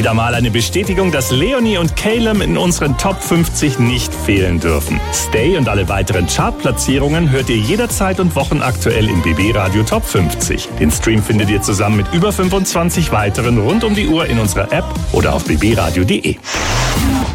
Wieder mal eine Bestätigung, dass Leonie und Calum in unseren Top 50 nicht fehlen dürfen. Stay und alle weiteren Chartplatzierungen hört ihr jederzeit und wochenaktuell im BB Radio Top 50. Den Stream findet ihr zusammen mit über 25 weiteren rund um die Uhr in unserer App oder auf bbradio.de.